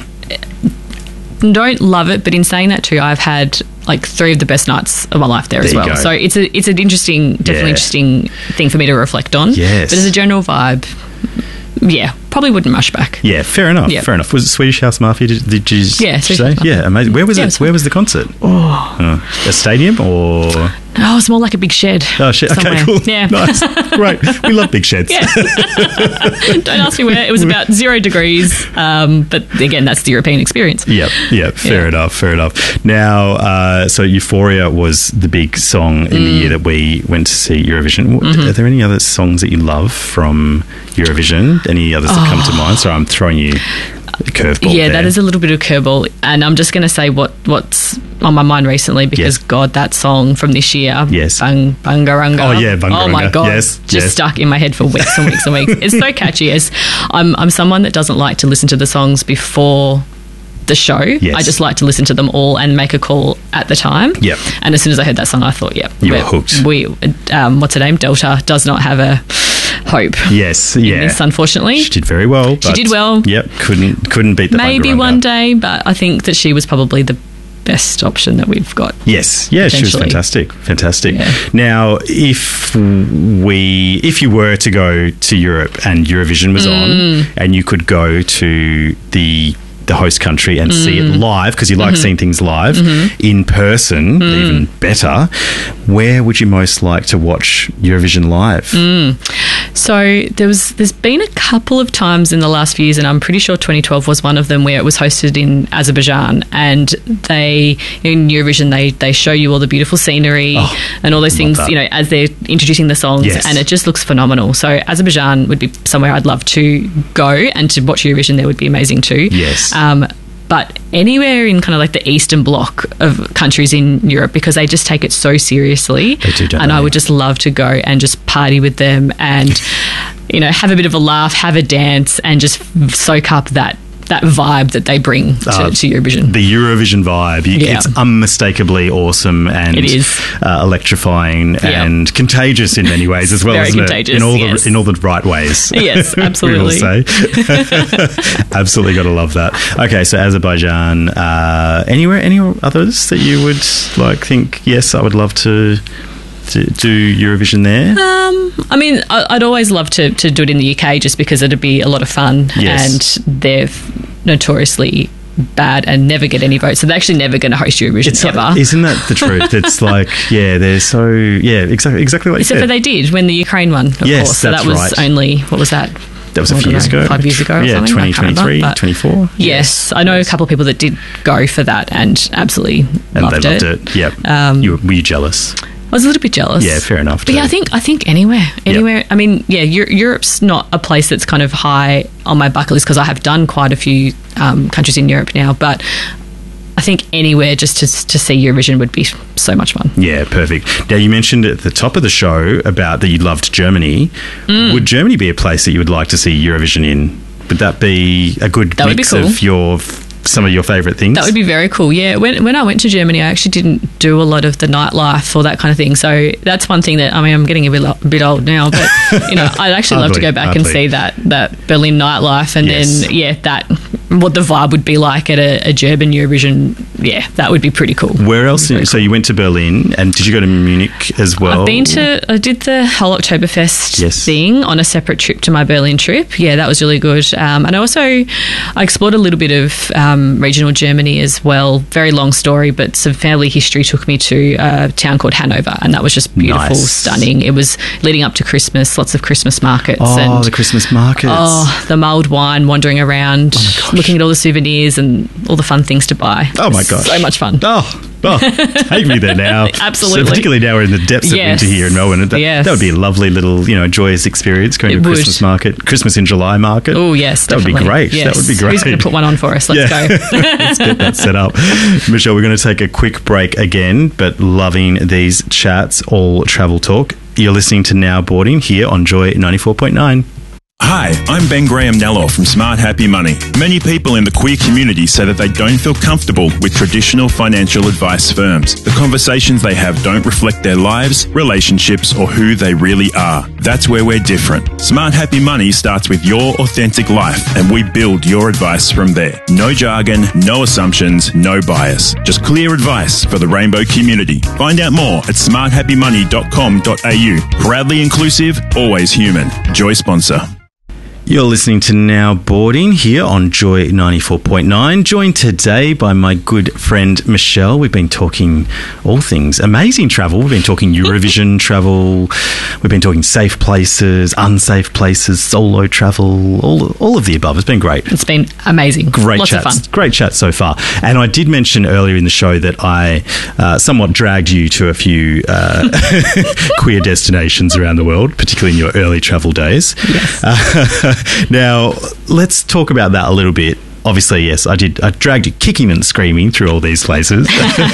don't love it, but in saying that too, I've had like three of the best nights of my life there, There as you well. go. So it's a it's an interesting, definitely Yeah. interesting thing for me to reflect on. Yes. But as a general vibe, yeah, probably wouldn't rush back. Yeah, fair enough. Yeah. Fair enough. Was it Swedish House Mafia? Did, did you s- Yeah, Swedish say? House Mafia. Yeah, amazing. Where was Yeah, it it? was Where fun. was the concert? Oh, a stadium or? Oh, it's more like a big shed. Oh shit! Okay, somewhere. cool. Yeah. Nice. Great. We love big sheds. Yeah. Don't ask me where. It was about zero degrees. Um, but again, that's the European experience. Yep, yep, fair Yeah. enough, fair enough. Now, uh, so Euphoria was the big song in the Mm. year that we went to see Eurovision. W- Mm-hmm. Are there any other songs that you love from Eurovision? Any others that come to mind? So I'm throwing you a curveball. Yeah, there. that is a little bit of curveball, and I'm just going to say what what's on my mind recently because Yes. God, that song from this year, Yes. Bang Bangaranga. Oh, yeah, Bangaranga. Oh my God, Yes, just yes. stuck in my head for weeks and weeks and weeks. It's so catchy. As I'm I'm someone that doesn't like to listen to the songs before the show. Yes. I just like to listen to them all and make a call at the time. Yep. And as soon as I heard that song, I thought, yep, You were we're- hooked. We, um, what's her name? Delta does not have a hope. Yes, in yeah. this, unfortunately. She did very well. She but- did well. Yep, couldn't couldn't beat the Maybe Bangaranga. one day, but I think that she was probably the best option that we've got. Yes, yeah, she was Potentially. fantastic, fantastic. Yeah. Now, if we, if you were to go to Europe and Eurovision was Mm. on, and you could go to the the host country and see Mm. it live because you like Mm-hmm. seeing things live in person, even better. Where would you most like to watch Eurovision live? Mm. So there was, there's been a couple of times in the last few years, and I'm pretty sure twenty twelve was one of them where it was hosted in Azerbaijan, and they in Eurovision they they show you all the beautiful scenery Oh, and all those love things, that. you know, as they're introducing the songs, Yes. and it just looks phenomenal. So Azerbaijan would be somewhere I'd love to go, and to watch Eurovision there would be amazing too. Yes. Um, but anywhere in kind of like the Eastern Bloc of countries in Europe, because they just take it so seriously. They do, don't and I they? would just love to go and just party with them and, you know, have a bit of a laugh, have a dance, and just soak up that that vibe that they bring to, Uh, to Eurovision. The Eurovision vibe. You, Yeah. It's unmistakably awesome and It is. Uh, electrifying Yeah. and contagious in many ways as well, Very isn't contagious, it? In all yes. the in all the right ways. Yes, we will absolutely. say. Absolutely got to love that. Okay, so Azerbaijan. Uh, anywhere, any others that you would like think? Yes, I would love to. To do Eurovision there? Um, I mean, I- I'd always love to, to do it in the U K just because it'd be a lot of fun. Yes. And they're notoriously bad and never get any votes. So they're actually never going to host Eurovision It's ever. like- isn't that the truth? It's like, yeah, they're so, yeah, exactly, exactly like you Except said. for they did when the Ukraine won, of Yes, course. So that's that was right. only, what was that? That was a I few don't years know, ago. Five years ago or Yeah, something? I twenty can't remember, twenty-three, but- twenty-four. Yes, I know a couple of people that did go for that and absolutely And loved they it. loved it. Yep. Um, you, were you jealous? I was a little bit jealous. Yeah, fair enough. But yeah, too. I think I think anywhere, anywhere. I mean, yeah, Eu- Europe's not a place that's kind of high on my bucket list because I have done quite a few um, countries in Europe now. But I think anywhere just to to see Eurovision would be so much fun. Yeah, perfect. Now, you mentioned at the top of the show about that you loved Germany. Mm. Would Germany be a place that you would like to see Eurovision in? Would that be a good That would be mix cool. of your some of your favourite things? That would be very cool. Yeah, when when I went to Germany, I actually didn't do a lot of the nightlife or that kind of thing. So that's one thing that I mean, I'm getting a bit a bit old now, but you know, I'd actually love to Hardly, go back and hardly. see that that Berlin nightlife, and Yes. then yeah, that what the vibe would be like at a, a German Eurovision. Yeah, that would be pretty cool. Where else? In, so you went to Berlin, and did you go to Munich as well? I've been to, I did the whole Oktoberfest Yes. thing on a separate trip to my Berlin trip. Yeah, that was really good. Um, and I also, I explored a little bit of um, regional Germany as well. Very long story, but some family history took me to a town called Hanover, and that was just beautiful, Nice. stunning. It was leading up to Christmas, lots of Christmas markets. Oh, and the Christmas markets. Oh, the mulled wine, wandering around, looking at all the souvenirs and all the fun things to buy. Oh my It's gosh. So much fun. Oh, oh, take me there now. Absolutely. So particularly now we're in the depths of Yes. winter here in Melbourne. That, Yes. that would be a lovely little, you know, joyous experience going It to a would. Christmas market, Christmas in July market. Oh, yes, That would be definitely. great. That Yes. would be great. Who's going to put one on for us? Let's Yeah. go. Let's get that set up. Michelle, we're going to take a quick break again, but loving these chats, all travel talk. You're listening to Now Boarding here on Joy ninety-four point nine. Hi, I'm Ben Graham Nello from Smart Happy Money. Many people in the queer community say that they don't feel comfortable with traditional financial advice firms. The conversations they have don't reflect their lives, relationships, or who they really are. That's where we're different. Smart Happy Money starts with your authentic life, and we build your advice from there. No jargon, no assumptions, no bias. Just clear advice for the rainbow community. Find out more at smart happy money dot com dot a u. Proudly inclusive, always human. Joy sponsor. You're listening to Now Boarding here on Joy ninety-four point nine, joined today by my good friend Michelle. We've been talking all things amazing travel. We've been talking Eurovision travel. We've been talking safe places, unsafe places, solo travel, all all of the above. It's been great. It's been amazing. Great Lots chats. of fun. Great chat so far. And I did mention earlier in the show that I uh, somewhat dragged you to a few uh, queer destinations around the world, particularly in your early travel days. Yes. Uh, now, let's talk about that a little bit. Obviously, yes, I did. I dragged you kicking and screaming through all these places.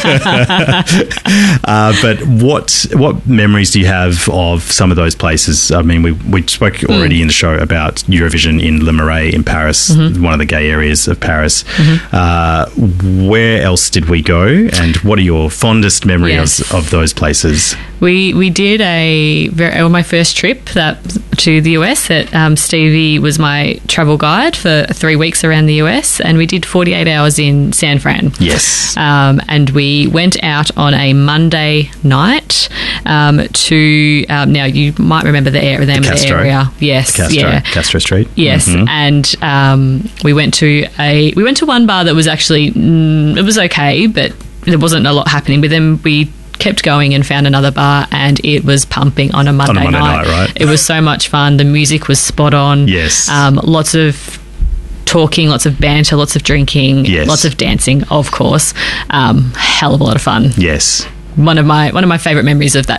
uh, but what what memories do you have of some of those places? I mean, we we spoke already Mm. in the show about Eurovision in Le Marais in Paris, Mhm. one of the gay areas of Paris. Mhm. Uh, where else did we go, and what are your fondest memories Yes. of, of those places? We we did a very on my first trip that to the U S. That um, Stevie was my travel guide for three weeks around the U S, and we did forty-eight hours in San Fran. Yes. Um, and we went out on a Monday night um, to um, now you might remember the, area, the name of the Castro. area. Yes. Castro, Yeah. Castro Street. Yes, Mhm. and um, we went to a we went to one bar that was actually mm, it was okay, but there wasn't a lot happening. But then we kept going and found another bar, and it was pumping on a Monday, Monday night, right? It was so much fun. The music was spot on. Yes. um, lots of talking, lots of banter, lots of drinking, Yes. lots of dancing, of course. Um, hell of a lot of fun. Yes. One of my one of my favourite memories of that trip.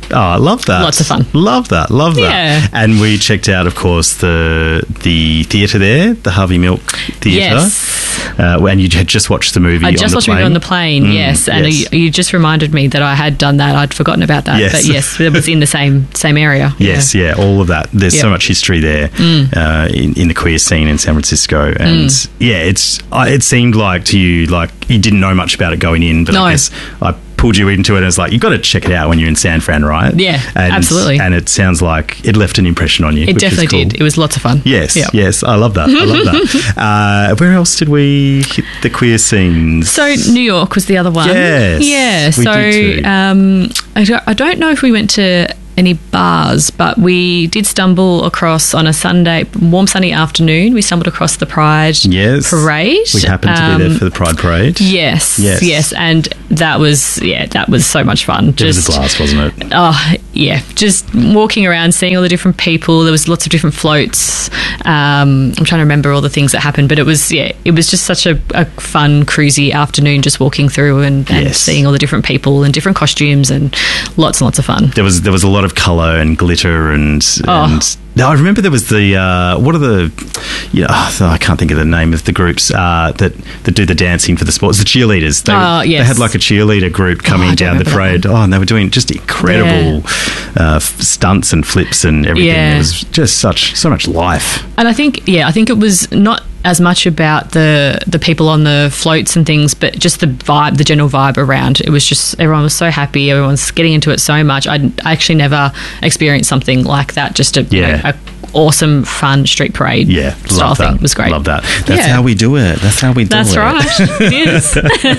Oh, I love that. Lots of fun. Love that. Love that. Yeah. And we checked out, of course, the the theatre there, the Harvey Milk Theatre. Yes. Uh, and you had just watched the movie I on just the watched the plane. movie on the plane, Mm, yes. And yes. You, you just reminded me that I had done that. I'd forgotten about that. Yes. But yes, it was in the same same area. Yes, yeah. all of that. There's Yep. so much history there Mm. uh, in, in the queer scene in San Francisco. And Mm. yeah, it's I it seemed like to you, like you didn't know much about it going in, but No. I guess I pulled you into it and it's like, you've got to check it out when you're in San Fran, right? Yeah, and, absolutely. And it sounds like it left an impression on you. It which is definitely cool. did. It was lots of fun. Yes, Yep. yes. I love that. I love that. Uh, where else did we hit the queer scenes? So New York was the other one. Yes, Yeah. we So did too. um, I, don't, I don't know if we went to any bars, but we did stumble across on a Sunday, warm sunny afternoon. We stumbled across the Pride yes. Parade. We happened to be there Um, for the Pride Parade. Yes, Yes. yes, and that was yeah, that was so much fun. It was a blast, wasn't it? Oh yeah, just walking around, seeing all the different people. There was lots of different floats. Um, I'm trying to remember all the things that happened, but it was yeah, it was just such a, a fun, cruisy afternoon, just walking through and, and Yes. seeing all the different people and different costumes and lots and lots of fun. There was there was a lot of colour and glitter and Oh. and no, I remember there was the uh, what are the yeah oh, I can't think of the name of the groups uh, that that do the dancing for the sports, the cheerleaders. They, Oh, were- yes. they had like a cheerleader group coming I don't down the remember that parade. Oh, and they were doing just incredible uh, f- stunts and flips and everything. Yeah. It was just such so much life. And I think, yeah, I think it was not as much about the the people on the floats and things, but just the vibe, the general vibe around. It was just, everyone was so happy. Everyone's getting into it so much. I'd I actually never experienced something like that. Just a, you Yeah. know, a awesome, fun street parade Yeah, style love that. thing. It was great. Love that. That's Yeah. how we do it. That's how we do That's it. right. Yes.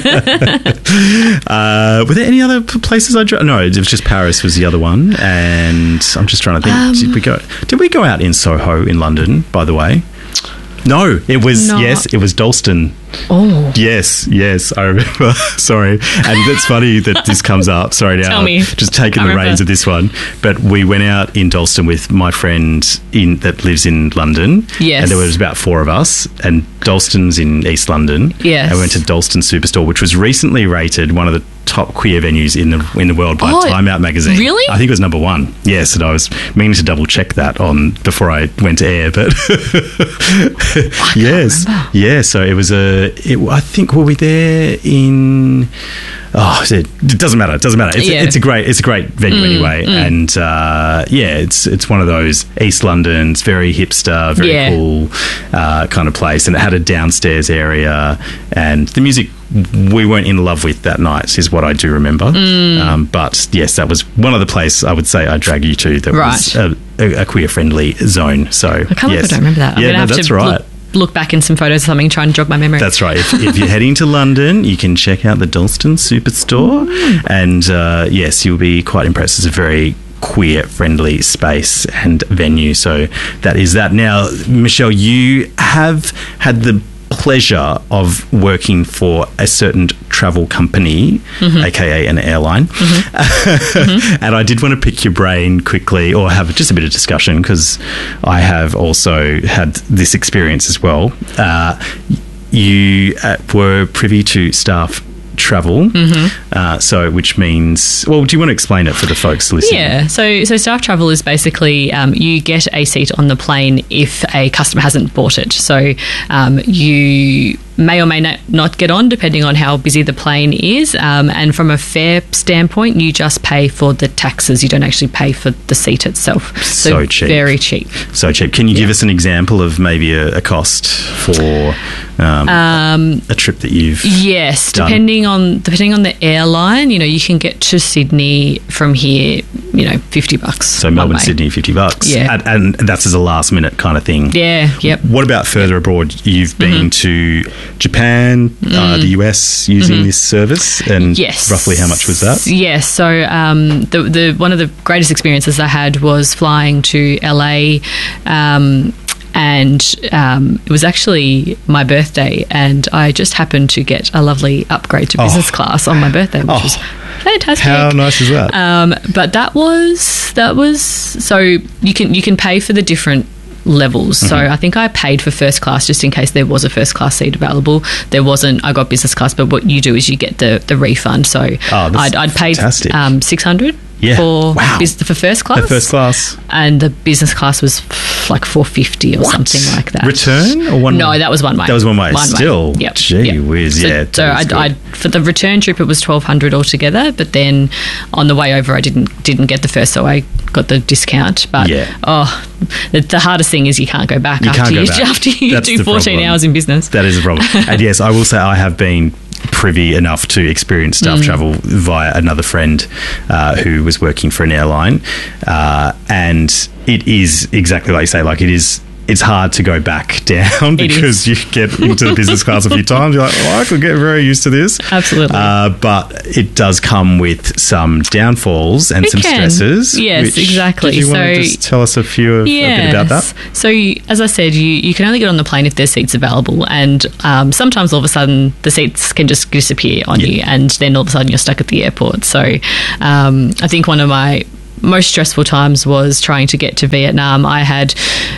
uh, were there any other p- places I drove? No, it was just Paris was the other one, and I'm just trying to think. Um, did we go? Did we go out in Soho in London? By the way, no. It was No. yes. It was Dalston. Oh. Yes, yes, I remember. Sorry. And it's funny that this comes up. Sorry now. Tell me. Just taking I the remember. reins of this one. But we went out in Dalston with my friend in that lives in London. Yes. And there was about four of us. And Dalston's in East London. Yes. And we went to Dalston Superstore, which was recently rated one of the top queer venues in the in the world by Oh, Time Out magazine. really? I think it was number one. Yes, and I was meaning to double check that on before I went to air, but yes, yeah. So it was a. It, I think were we there in. Oh, it, it doesn't matter. It doesn't matter. It's, Yeah. a, it's a great. It's a great venue Mm, anyway, mm. and uh, yeah, it's it's one of those East London's very hipster, very Yeah. cool uh, kind of place, and it had a downstairs area, and the music we weren't in love with that night is what I do remember. Mm. Um, but yes, that was one of the places I would say I drag you to that was Right. a, a, a queer friendly zone. So I can't believe yes. I don't remember that. I'm Yeah, gonna no, have that's to right. look, look back in some photos or something, try and jog my memory. That's right. If, if you're heading to London, you can check out the Dalston Superstore, Mm. and uh, yes, you'll be quite impressed. It's a very queer friendly space and venue. So that is that. Now, Michelle, you have had the pleasure of working for a certain travel company, Mhm. aka an airline. Mm-hmm. And I did want to pick your brain quickly, or have just a bit of discussion, because I have also had this experience as well. Uh, you uh, were privy to staff travel, Mhm. uh, so which means, well, do you want to explain it for the folks listening? Yeah, so so staff travel is basically um, you get a seat on the plane if a customer hasn't bought it. So um, you may or may not, not get on depending on how busy the plane is. Um, and from a fare standpoint, you just pay for the taxes. You don't actually pay for the seat itself. So cheap. Very cheap. So cheap. Can you give us an example of maybe a, a cost for um, Um, a trip that you've Yes, done? depending on depending on the airline, you know, you can get to Sydney from here, you know, fifty bucks. So one Melbourne, way. Sydney, fifty bucks. Yeah. And, and that's as a last minute kind of thing. Yeah, yep. What about further abroad? You've been to Japan, uh, Mm. the U S using Mhm. this service, and Yes. roughly how much was that? Yes. So um, the the one of the greatest experiences I had was flying to L A. Um, and um, it was actually my birthday, and I just happened to get a lovely upgrade to Oh. business class on my birthday, which Oh. was fantastic. How nice is that? Um, but that was that was so you can you can pay for the different levels. So Mhm. I think I paid for first class just in case there was a first class seat available. There wasn't. I got business class, but what you do is you get the the refund. So Oh, that's I'd, I'd paid fantastic. um, six hundred Yeah. for Wow. bus- for first class. The first class. And the business class was f- like four fifty or What? something like that. Return or one No, way? that was one way. That was one way. One way. Still. Yep. Gee Yep. whiz. So, Yeah. so that is I, I, good. for the return trip, it was twelve hundred altogether. But then on the way over, I didn't didn't get the first, so I got the discount. But Yeah. oh, the, the hardest thing is you can't go back You after can't go you back. after you That's do the fourteen problem. hours in business. That is a problem. And yes, I will say I have been privy enough to experience staff Mm. travel via another friend uh, who was working for an airline. Uh, and it is exactly like you say, like it is. It's hard to go back down It because you get into the business class a few times. You're like, oh, I could get very used to this. Absolutely. Uh, but it does come with some downfalls and It some can. stresses. Yes, which- exactly. Did you want to So- just tell us a few of, a bit about that? So, you- as I said, you, you can only get on the plane if there's seats available, and um, sometimes all of a sudden the seats can just disappear on you, and then all of a sudden you're stuck at the airport. So, um, I think one of my most stressful times was trying to get to Vietnam. I had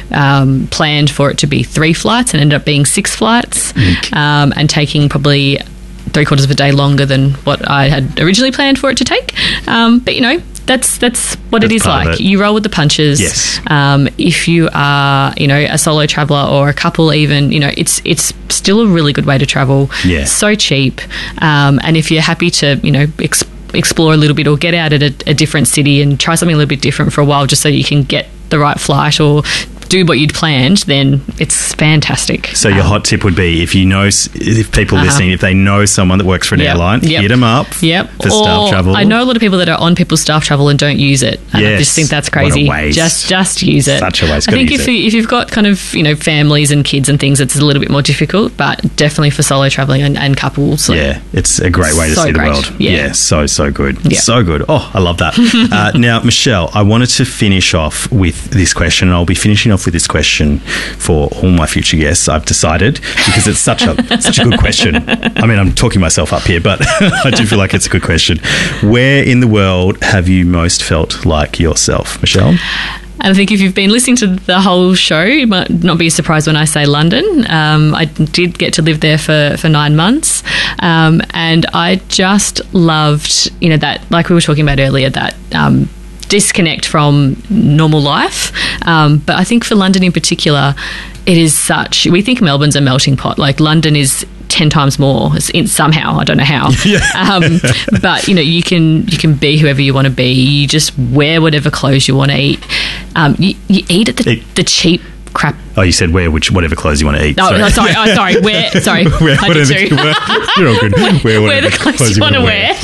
um, planned for it to be three flights and ended up being six flights, um, and taking probably three quarters of a day longer than what I had originally planned for it to take. Um, but you know, that's that's what That's it is part of like. it. You roll with the punches. Yes. Um, if you are, you know, a solo traveller or a couple, even, you know, it's it's still a really good way to travel. Yeah. So cheap, um, and if you're happy to, you know, exp- explore a little bit or get out at a, a different city and try something a little bit different for a while, just so you can get the right flight or do what you'd planned, then it's fantastic. So your hot tip would be if you know, s- if people Uh-huh. listening, if they know someone that works for an Yep. airline, Yep. hit them up Yep. for staff Or travel. I know a lot of people that are on people's staff travel and don't use it. And I Yes. just think that's What a crazy. waste. Just just use it. Such a waste. I Gotta think use if it. you, if you've got kind of, you know, families and kids and things, it's a little bit more difficult. But definitely for solo traveling and, and couples. like, Yeah, it's a great way to So see the great. world. Yeah. so, so good. Yeah. So good. Oh, I love that. uh, now, Michelle, I wanted to finish off with this question, and I'll be finishing off with this question for all my future guests, I've decided, because it's such a such a good question. I mean, I'm talking myself up here, but I do feel like it's a good question. Where in the world have you most felt like yourself, Michelle? And I think if you've been listening to the whole show, you might not be surprised when I say London. Um, I did get to live there for, for nine months. Um, and I just loved, you know, that, like we were talking about earlier, that um, disconnect from normal life. Um, but I think for London in particular, it is such, we think Melbourne's a melting pot. Like London is ten times more. It's in, somehow, I don't know how. um, but you know, you can you can be whoever you want to be. You just wear whatever clothes you want to eat. Um, you, you eat at the, Eat. the cheap crap. Oh, you said wear which whatever clothes you want to eat. Oh, no, sorry. Oh, sorry. Wear. Sorry. Wear I did whatever too. you wear. You're all good. Wear, Wear the whatever clothes you wanna wanna wear.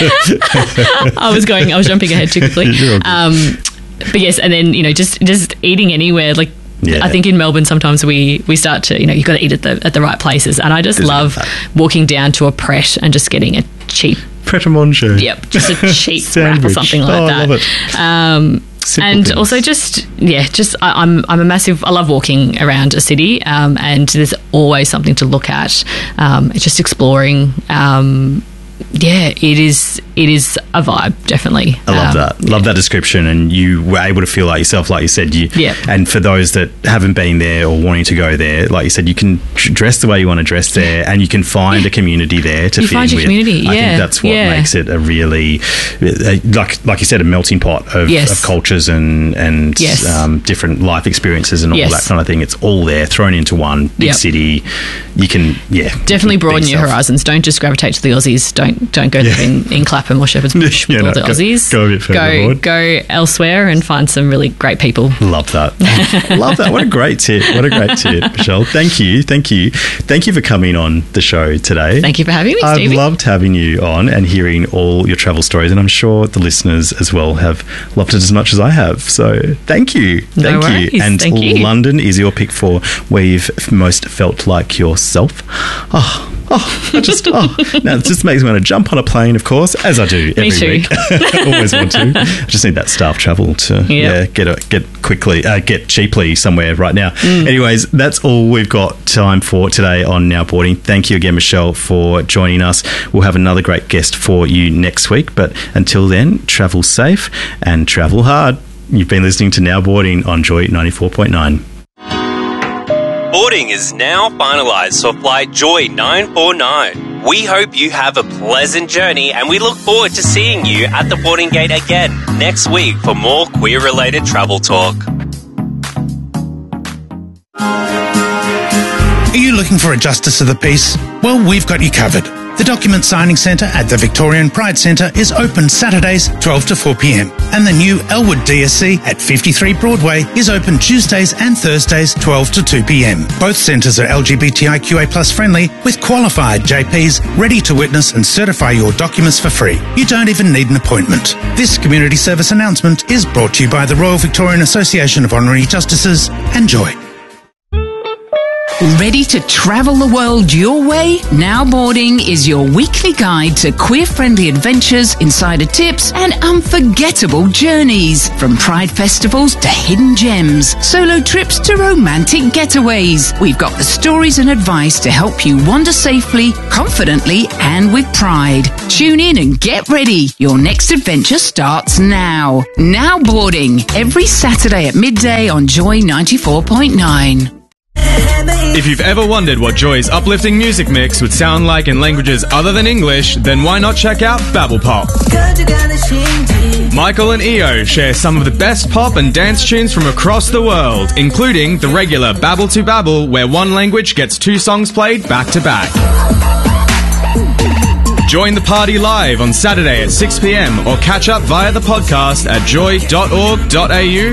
Yep. I was going. I was jumping ahead too quickly. You're all good. Um, but yes, and then you know, just just eating anywhere. Like Yeah. I think in Melbourne, sometimes we we start to, you know, you've got to eat at the at the right places, and I just There's love that. walking down to a Pret and just getting a cheap, Pret a manger. yep, just a cheap wrap or Sandwich. something like Oh, I that. love it. Um, Simple and things. also just yeah, just I, I'm I'm a massive. I love walking around a city, um, and there's always something to look at. Um, it's just exploring. Um, yeah, it is. It is a vibe, definitely. I love Um, that. Love that description. And you were able to feel like yourself, like you said. You, Yeah. And for those that haven't been there or wanting to go there, like you said, you can tr- dress the way you want to dress there, and you can find a community there to You fit find in your with. community, I yeah, think that's what yeah. makes it a really, uh, like like you said, a melting pot of, Yes. of cultures and and Yes. um, different life experiences and all Yes. that kind of thing. It's all there, thrown into one big Yep. city. You can, yeah, Definitely you can be broaden your yourself. horizons. Don't just gravitate to the Aussies. Don't don't go there in, in Clapham or Shepherd's Bush Yeah, with all no, the go- Aussies. go a bit further go, forward. go elsewhere and find some really great people. Love that. Love that. What a great tip. What a great tip, Michelle. Thank you. Thank you. Thank you for coming on the show today. Thank you for having me, I've Stevie. loved having you on and hearing all your travel stories, and I'm sure the listeners as well have loved it as much as I have. So thank you. No Thank worries. you. And Thank you. London is your pick for where you've most felt like yourself. Oh, oh, I just, oh. Now, it just makes me want to jump on a plane, of course, as I do every too. week. Always want to. I just need that staff travel to yeah, get a, get quickly, uh, get cheaply somewhere right now. Mm. Anyways, that's all we've got time for today on Now Boarding. Thank you again, Michelle, for joining us. We'll have another great guest for you next week. But until then, travel safe and travel hard. You've been listening to Now Boarding on Joy ninety-four point nine. Boarding is now finalised for Flight Joy nine four nine. We hope you have a pleasant journey, and we look forward to seeing you at the boarding gate again next week for more queer-related travel talk. Are you looking for a Justice of the Peace? Well, we've got you covered. The Document Signing Centre at the Victorian Pride Centre is open Saturdays twelve to four p m, and the new Elwood D S C at fifty-three Broadway is open Tuesdays and Thursdays twelve to two p m. Both centres are L G B T I Q A plus friendly, with qualified J Ps ready to witness and certify your documents for free. You don't even need an appointment. This community service announcement is brought to you by the Royal Victorian Association of Honorary Justices. Enjoy. Ready to travel the world your way? Now Boarding is your weekly guide to queer-friendly adventures, insider tips, and unforgettable journeys. From pride festivals to hidden gems, solo trips to romantic getaways. We've got the stories and advice to help you wander safely, confidently, and with pride. Tune in and get ready. Your next adventure starts now. Now Boarding, every Saturday at midday on Joy ninety-four point nine. If you've ever wondered what Joy's uplifting music mix would sound like in languages other than English, then why not check out Babble Pop? Michael and Io share some of the best pop and dance tunes from across the world, including the regular Babble to Babble, where one language gets two songs played back to back. Join the party live on Saturday at six p m or catch up via the podcast at joy dot org dot a u